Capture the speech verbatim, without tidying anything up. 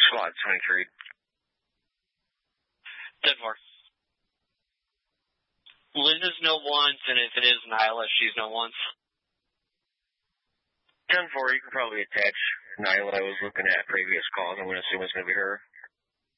Squad twenty-three. ten four. Linda's no once, and if it is Nyla, she's no once. ten four, you can probably attach Nyla. I was looking at previous calls. I'm going to assume it's going to be her.